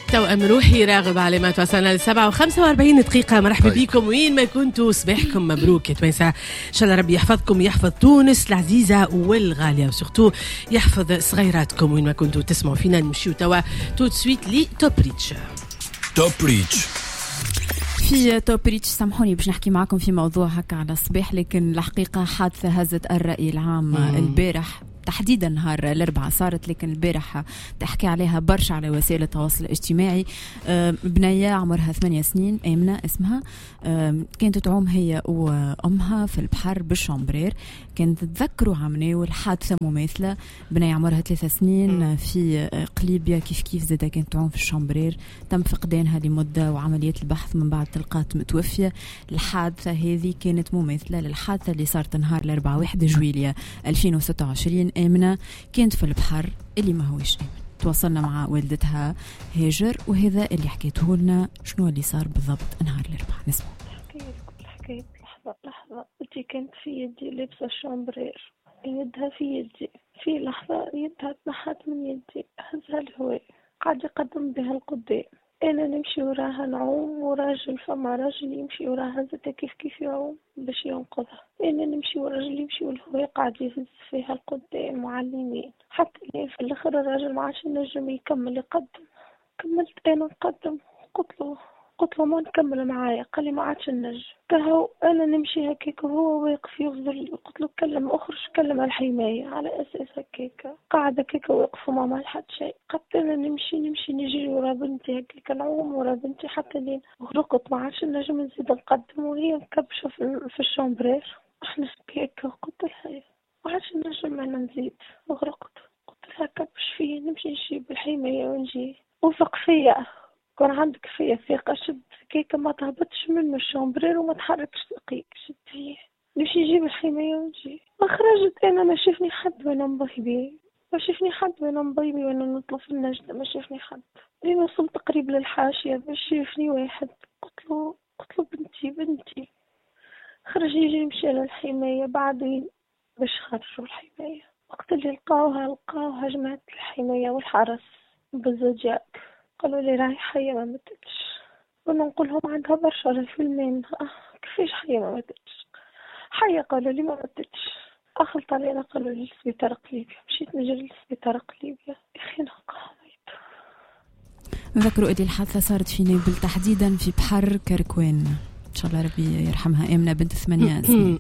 توأم روحي راغب على ما توصلنا ل7:45 دقيقة. مرحبا بكم وين ما كنتوا، صباحكم مبروك يا توانسة. إن شاء الله ربي يحفظكم، يحفظ تونس العزيزة والغالية، وسورتو يحفظ صغيراتكم وين ما كنتوا تسمعوا فينا. نمشيو توا توت سويت لي توب ريتش. توب ريتش في توب ريتش سامحوني باش نحكي معكم في موضوع هكا على الصباح، لكن الحقيقة حادثة هزت الرأي العام البارح، تحديدا نهار الأربعاء صارت، لكن البارحة تحكي عليها برشا على وسائل التواصل الاجتماعي. بنية عمرها 8 سنين، آمنة اسمها، كانت تعوم هي وأمها في البحر بالشامبرير. كانت تذكروا عمناو الحادثة مماثلة، بنية عمرها 3 سنين في قليبيا كيف زادا كانت تعوم في الشامبرير، تم فقدانها لمدة وعمليات البحث من بعد تلقات متوفية. الحادثة هذه كانت مماثلة للحادثة اللي صارت نهار الأربعاء 1 جويلية 2026. آمنة كانت في البحر اللي ما هوش آمن. تواصلنا مع والدتها هاجر، وهذا اللي حكيته لنا شنو اللي صار بالضبط نهار الأربعاء. نسمع. حكيت لحظة انتي كانت في يدي لابسة الشامبرير، يدها في يدي، في لحظة يدها تنحت من يدي، هزها الهواء، قاعد يقدم بها القدام، انا نمشي وراها نعوم، وراجل فما راجل يمشي وراها زتا كيف يعوم باش ينقذها، انا نمشي والراجل يمشي والهواء قاعد يهز فيها القدام وعلى اليمين، حتى في الاخر الراجل ما عادش ينجم يكمل يقدم. كملت انا نقدم، قلت له ما نكمل معايا، قال لي ما عادش ننجم. كهو انا نمشي هكاك وهو واقف يفضل، قلت له كلم اخرج، كلم الحمايه، على اساس هكاك قاعد هكاك واقف وما عمل حد شيء. قلت انا نمشي نجري ورا بنتي هكاك، نعوم ورا بنتي حتى لين غرقت، ما عادش نجم نزيد نقدم، وهي مكبشه في الشامبرير. احنا هكاك قلت لها ما عادش نجم انا نزيد، غرقت. قلت لها كبش فيه، نمشي نجيب الحمايه ونجي، وثق فيا، كون عندك فيا ثقة، شد كيكة ما تهبطش من الشامبرير وما تحركش دقيق، شد فيه، نمشي نجيب الحماية ونجي. ما خرجت انا، ما شافني حد وانا نضيبي، وانا نطلب في النجدة، ما شافني حد. لين وصلت قريب للحاشية باش شافني واحد، قلت له بنتي خرج يجي يمشي على الحماية. بعدين باش خرجوا الحماية، وقت اللي لقاوها جماعة الحماية والحرس بالزجاج، قالوا لي راهي حية ما ماتتش. وانا نقول لهم عندها برشا الفيلمين، كيفاش حية ما ماتتش؟ حية، قالوا لي ما ماتتش. اخلط علينا، قالوا لي لسبيطار قليبيا، مشيت نجري لسبيطار قليبيا، اخي نلقاها ميتة. نذكروا اللي الحادثة صارت في نابل، تحديدا في بحر كركوان. ان شاء الله ربي يرحمها، آمنة بنت 8 سنين.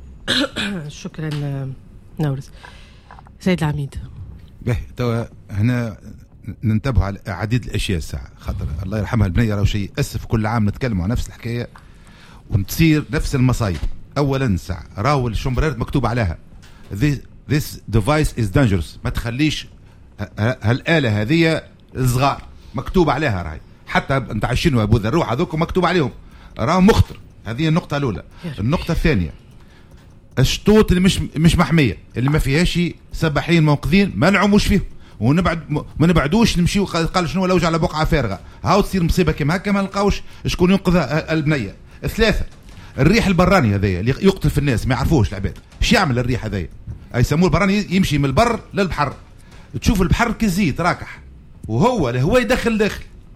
شكرا نورس. سيد العميد، توا هنا ننتبه على عديد الاشياء الساعه، خاطر الله يرحمها البنيه راهو شيء اسف، كل عام نتكلموا عن نفس الحكايه ونتصير نفس المصايب. اولا الساعه راهو الشمبرير مكتوب عليها this device is dangerous، ما تخليش هالاله هذه صغار، مكتوب عليها راهي، حتى نتاع الشنو ابو ذروع هذوك مكتوب عليهم راهو مخطر. هذه النقطه الاولى. النقطه الثانيه، الشطوط اللي مش محميه، اللي ما فيهاش سباحين منقذين، ما نعوموش فيهم، ما نبعدوش نمشيو. قال شنو لو على بقعه فارغه، هاو تصير مصيبه كما هكا، ما نلقاوش شكون ينقذ البنيه. ثلاثه، الريح البراني هذايا اللي يقتل في الناس، ما يعرفوش العباد ايش يعمل الريح هذايا، يسموه البراني، يمشي من البر للبحر، تشوف البحر كزيت راكح وهو الهواء يدخل.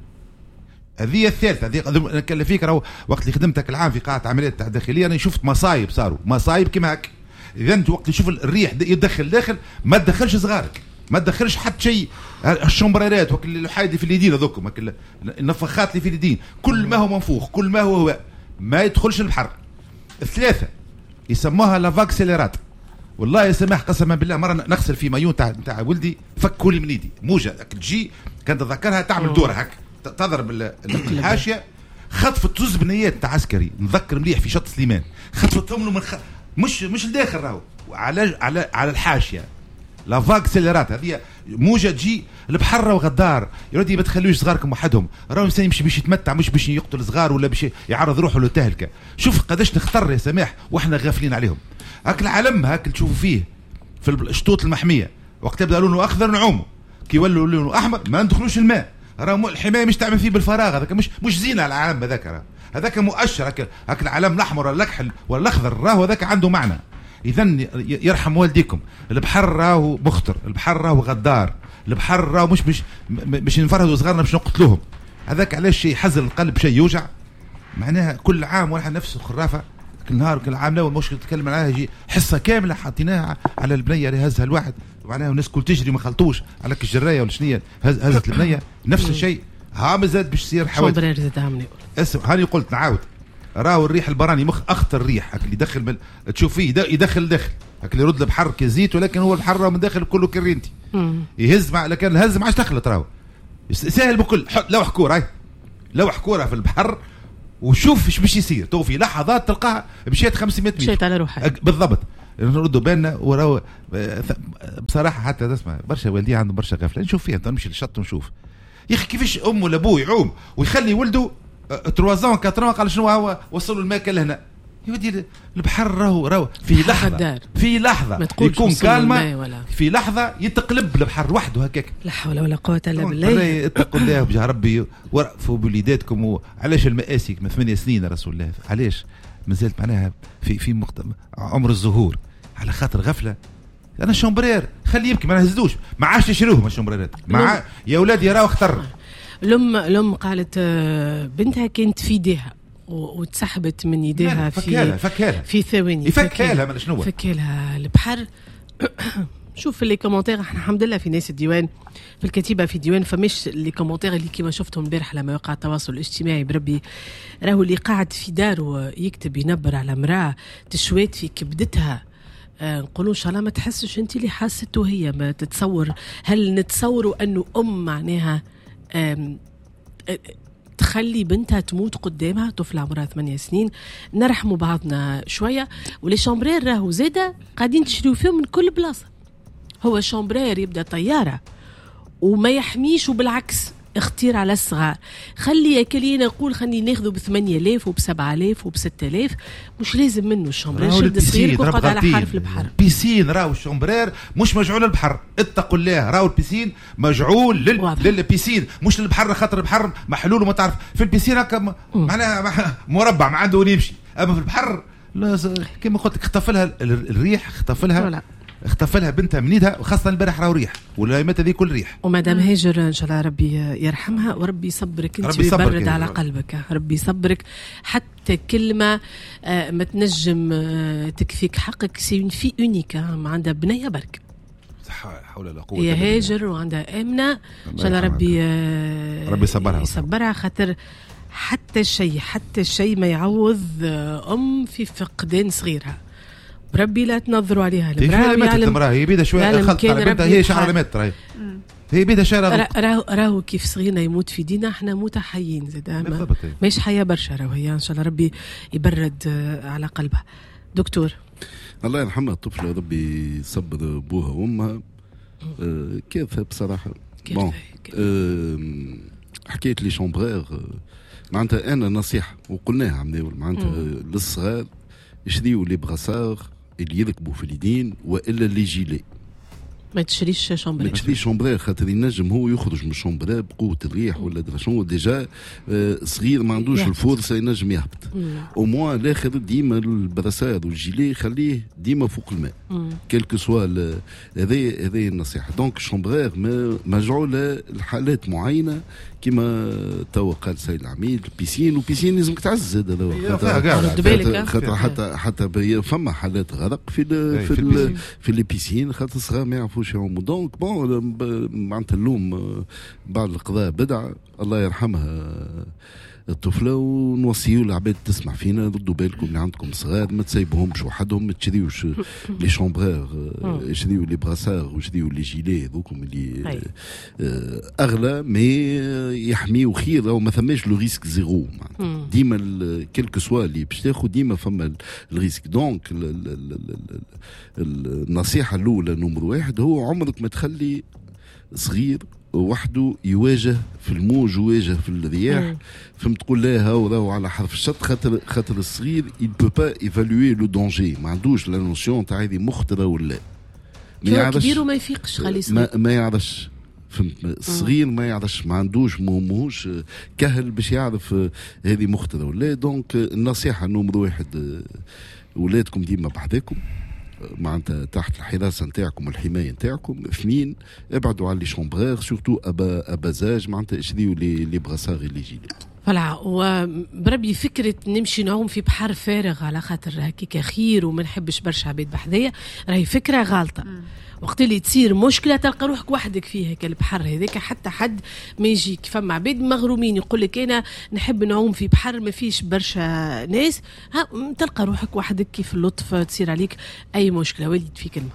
هذه الثالثه. هذه نتكلم فيك، راهو وقت اللي خدمتك العام في قاعه عمليات تاع داخليه، انا شفت مصايب، صاروا مصايب كما هكا. اذا انت وقت تشوف الريح يدخل داخل، ما تدخلش صغارك، ما تدخلش حتى شيء. الشمبريرات وكل الحايد اللي في اليدين هذوكم، النفخات اللي في اليدين، كل ما هو منفوخ، كل ما هو هواء، ما يدخلش البحر. الثلاثه يسموها لافاكسيليرات. والله يا سماح قسما بالله، مره نغسل في مايون تاع ولدي، فكوا لي من ايدي موجه تجي، كانت تذكرها تعمل دور هكا، تضرب الحاشيه، خطفت زوز بنيات تاع عسكري، نذكر مليح في شط سليمان، خطفتهم له من مش الداخل، راهو على الحاشيه. لا فاك سيلرات هذه موجه تجي البحر راهو غدار يا ولدي، ما تخلوش صغاركم وحدهم، راهو الانسان يمشي باش يتمتع، مش باش يقتل صغار ولا باش يعرض روحه للتهلكه. شوف قداش نختار يا سماح واحنا غافلين عليهم. هاك العلم هاك تشوفوا فيه في الشطوط المحميه، وقت يبدا لونه اخضر نعومه، كي يولوا لونه احمر ما ندخلوش الماء. راهو الحمايه مش تعمل فيه بالفراغ، هذاك مش زينه على العلم هذاك مؤشر. هاك العلم الاحمر ولا الاكحل ولا الاخضر راهو هذاك عنده معنى. اذا يرحم والديكم، البحر راهو مخطر، البحر راهو غدار، البحر راهو مش نفرهدوا صغارنا باش نقتلوهم. هذاك علاش شيء يحزن القلب، شيء يوجع. معناها كل عام واحد نفسه خرافه، كل نهار كل عام ناول مشكل تتكلم عليها يجي حصه كامله حاطيناها على البنيه اللي هزها الواحد، معناها الناس كل تجري ما خلطوش على الجرايه ولا شنيا هزت البنيه. نفس الشيء ها مازال باش يصير حوادث. هاني قلت نعاود، راهو الريح البراني مخ اخطر ريح اللي يدخل تشوف فيه يدخل داخل اللي يرد البحر كزيت، ولكن هو البحر من داخل كله كرينتي يهز لكن الهز ما عادش دخلت. راهو سهل بكل لو حكوره في البحر وشوف ايش باش يصير. تو في لحظات تلقاها مشيت 500 متر مشيت على روحها بالضبط. نردوا بالنا وراو بصراحه حتى تسمع برشا والدي عنده برشا غفله. نشوف فيها نمشي للشط ونشوف يا اخي كيفاش ام ولا ابوه يعوم ويخلي ولده 3 4 قال شنو هو وصلوا الماكل لهنا. يودي البحر راهو في لحظه يكون كالمه، في لحظه يتقلب البحر وحده هكاك. لا حول ولا قوه الا بالله. اتقوا الله بجاه ربي ورأفوا بوليداتكم. علاش المآسي من 8 سنين رسول الله؟ علاش مازالت معناها في عمر الزهور؟ على خاطر غفله. انا شومبرير خليه يبكي ما نهزدوش، ما عادش يشروه ما الشومبريرات يا اولادي راهو اختر. الام قالت بنتها كانت في يديها وتسحبت من يديها في ثواني. فكالها من شنو؟ فكالها البحر. شوف اللي كومنتير، احنا الحمد لله في ناس الديوان في الكتيبه في الديوان، فمش اللي كومنتير اللي كيما شفتهم البارح لما يوقع التواصل الاجتماعي بربي. راهو اللي قاعد في داره يكتب ينبر على امراه تشويت في كبدتها، نقولوا ان شاء الله ما تحسش انت اللي حاسته هي. ما تتصور، هل نتصوروا انه معناها تخلي بنتها تموت قدامها، طفل عمرها 8 سنين؟ نرحموا بعضنا شويه. ولي شامبرير راهو زاده قاعدين تشريو فيهم من كل بلاصه. هو شامبرير يبدا طياره وما يحميش، وبالعكس اختير على الصغار. خلي كلينا نقول خلي ناخذه ب8000 وب7000 وب6000، مش لازم منه الشامبرير. شد صغيرك وقعد على حرف البحر. بيسين راهو الشامبرير مش مجعول للبحر، اتقوا الله. راهو البيسين مجعول للبيسين مش للبحر، خاطر البحر محلول وما تعرف. في البيسين هكا معناها مربع ما عنده وين يمشي، اما في البحر كما قلت لك اختفى لها الريح، اختفى لها بنتها من يدها، وخاصه البارح راهو ريح والايامات هذه كل ريح. ومدام هاجر ان شاء الله ربي يرحمها وربي يصبرك انت ويبرد على قلبك. ربي يصبرك. حتى كلمه ما تنجم تكفيك حقك. سي في اونيكا ما عندها بنيه برك حول ولا قوه يا هاجر، وعندها امنه ان شاء الله ربي يصبرها. خاطر حتى الشيء ما يعوض في فقدان صغيرها. بربي لا تنظروا عليها. المراه هي بيدها شويه خلط على بنتها، هي شعر متر هي بيدها شعر. راهو كيف صغيرنا يموت في دينا، احنا موت حيين زاد ماش حياه برشا. راهو هي ان شاء الله ربي يبرد على قلبها. دكتور الله يرحمها الطفله، ربي يصبر ابوها وامها. كيف بصراحه حكايه لي شامبرير معناتها انا نصيحه وقلناها عمناول معناتها للصغار يشريوا لي براسار اللي يركبوا في اليدين والا لي جيلي. ما تشريش شامبرير خاطر ينجم هو يخرج من الشامبرير بقوه الريح ولا درا شنو. ديجا صغير ما عندوش الفرصه ينجم يهبط. او موان الاخر ديما البراسار والجيلي خليه ديما فوق الماء كلكو سوا. هذه النصيحه. دونك الشامبرير مجعوله لحالات معينه كما توا قال سيد العميد. البيسين لازمك تعز خاطر فما حالات غرق في البيسين خاطر صغار ما يعرفوش يعوموا. دونك معناتها اللوم بعد القضاء بدعه. الله يرحمها الطفله، ونوصيوا العباد تسمع فينا ردوا بالكم اللي عندكم صغار ما تسيبوهمش وحدهم، ما تشريوش لي شامبرير، اشريوا لي براسار واشريوا لي جيلي هذوكم اللي اغلى مي يحميوا خير، او ما ثماش لو ريسك زيرو. ديما كلكو سوا اللي باش تاخذ ديما فما الريسك. دونك النصيحه الاولى نمر 1 هو عمرك ما تخلي صغير وحده يواجه في الموج ويواجه في الرياح. فهمت تقول لا راهو على حرف الشط خاطر الصغير il peut pas évaluer le danger، ما عندوش لا نوسيون تاع هذه مخطره ولا لا. كبير وما يفيقش خلي صغير ما يعرفش. فهمت الصغير ما يعرفش، ما عندوش موهوش كهل باش يعرف هذه مخطره ولا. دونك النصيحه نمر 1 ولادكم ديما بحذاكم معناتها تحت الحراسه نتاعكم والحمايه نتاعكم. 2 ابعدوا على لي شومبرير سورتو ابازاج معناتها اشريوا لي براساغ اللي يجي. فلا وبربي فكرة نمشي نعوم في بحر فارغ على خاطر هكيك خير وما نحبش برشا عباد بحذايا، راهي فكرة غالطة. وقت اللي تصير مشكلة تلقى روحك وحدك فيها كالبحر هذاك، حتى حد ما يجيك. فما عباد مغرومين يقول لك أنا نحب نعوم في بحر ما فيش برشا ناس، تلقى روحك وحدك كيف اللطف تصير عليك أي مشكلة. وليد في كلمة.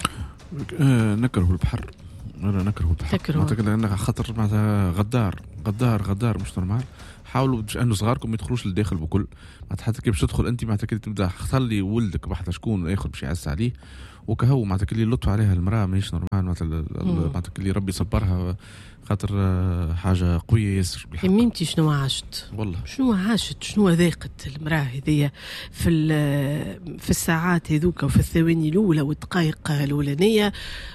نكره البحر، أنا نكره البحر معناتها خاطر معناتها غدار مش نورمال. حاولوا انه صغاركم ما يدخلوش للداخل بكل، معناتها حتى كي باش تدخل انت معناتها كي تبدا خلي ولدك بحث شكون ياخذ باش يعس عليه وكهو معناتها كي لطف عليها المراه ماهيش نورمال. معناتها كي ربي صبرها خاطر حاجه قويه ياسر. ميمتي شنو عاشت والله، شنو ذاقت المراه هذيا في الساعات هذوك وفي الثواني الاولى والدقائق الاولانيه.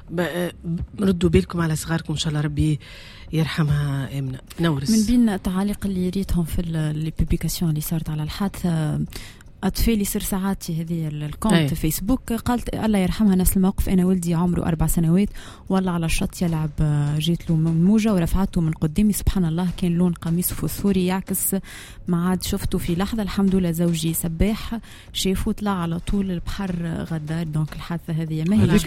ردوا بالكم على صغاركم ان شاء الله ربي يرحمها آمنة. نورس من بين التعاليق اللي ريتهم في البوبليكاسيون اللي صارت على الحادثة أطفالي سر ساعاتي هذه الكونت فيسبوك، قالت الله يرحمها نفس الموقف. أنا ولدي عمره 4 سنوات والله على الشط يلعب، جيت له موجة ورفعته من قدامي سبحان الله كان لون قميص فوسفوري يعكس، ما عاد شفته في لحظة. الحمد لله زوجي سباح شافه طلع على طول البحر غدار. دونك الحادثة هذه ما هي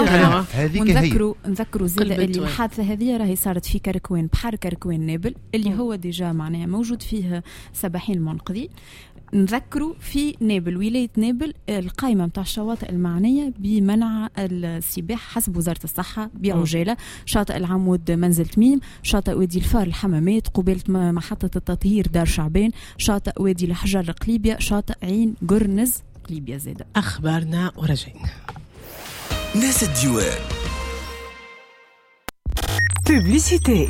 مشغولة نذكروا زاد اللي الحادثة هذه راهي صارت في كركوان، بحر كركوان نابل اللي هو ديجا معناها موجود فيه سباحين منقذين. نذكروا في نابل ولاية نابل القائمة متاع الشواطئ المعنية بمنع السباحة حسب وزارة الصحة بعجالة. شاطئ العمود منزل تميم، شاطئ وادي الفار الحمامات قبيلة محطة التطهير دار شعبان، شاطئ وادي الحجر قليبيا، شاطئ عين قرنز قليبيا. زادة أخبارنا ورجعين. ناس الديوان بوبليسيتي.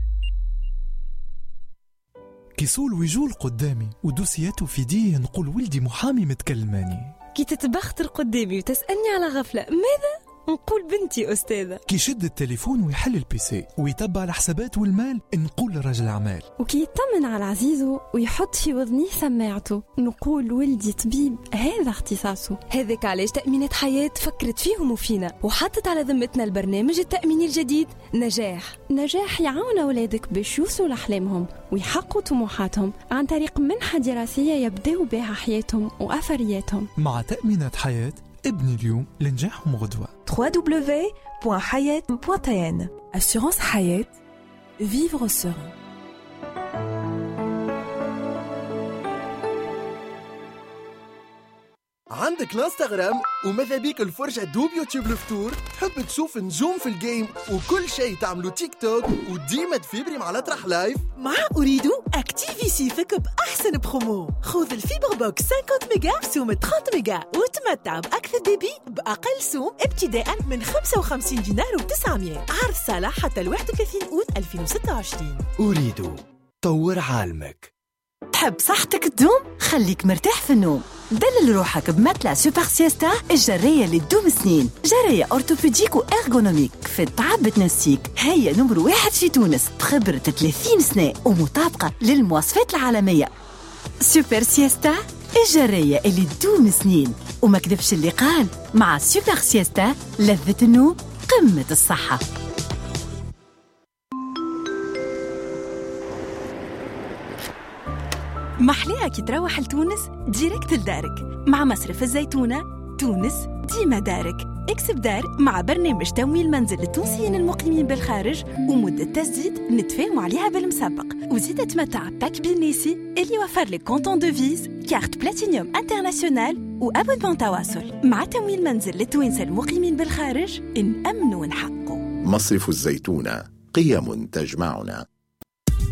كيسول ويجول قدامي ودوسياته في ديه نقول ولدي محامي متكلماني. كي تتبختر قدامي وتسألني على غفلة ماذا؟ نقول بنتي أستاذة. كي يشد التليفون ويحل البيسي ويتبع الحسابات والمال نقول رجل أعمال. وكي يطمن على عزيزه ويحط في وذنيه سماعته نقول ولدي طبيب هذا اختصاصه. هذاك علاش تأمينات حياة فكرت فيهم وفينا وحطت على ذمتنا البرنامج التأميني الجديد نجاح يعاون أولادك باش يوصلوا لأحلامهم ويحققوا طموحاتهم عن طريق منحة دراسية يبدأوا بها حياتهم وأثرياتهم. مع تأمينات حياة ابني اليوم لنجاحهم غدوة. www.hayat.tn. Assurance Hayat, vivre serein. عندك الانستغرام وماذا بيك الفرجة دوب يوتيوب الفطور؟ تحب تشوف نجوم في الجيم وكل شيء تعملوا تيك توك وديما تفيبري مع الأطرح لايف؟ مع أريدو أكتيفي سيفك بأحسن برومو. خذ الفيبر بوكس 50 ميجا بسوم 30 ميجا وتمتع بأكثر ديبي بأقل سوم ابتداء من 55 دينار و900. عرض صالح حتى 31 أوت 2026. أريدو طور عالمك. تحب صحتك تدوم؟ خليك مرتاح في النوم. دلل روحك بمتلع سوبر سيستا الجرية اللي تدوم سنين. جرية أورتوبيديك وإرغونوميك في التعب بتنسيك. هي نمبر 1 في تونس بخبرة 30 سنة ومطابقة للمواصفات العالمية. سوبر سيستا الجرية اللي تدوم سنين. وما كذبش اللي قال مع سوبر سيستا لذة النوم قمة الصحة. محليها كي تروح لتونس ديريكت لدارك مع مصرف الزيتونة. تونس ديما دارك. اكسب دار مع برنامج تمويل منزل للتونسيين المقيمين بالخارج ومدة تسديد نتفاهم عليها بالمسبق. وزيد تمتع باك بالناسي اللي يوفر لك كونتون دوفيز كارت بلاتينيوم انترناسيونال وابونمون تواصل. مع تمويل منزل للتوانسة المقيمين بالخارج نأمن ونحقق. مصرف الزيتونة قيم تجمعنا.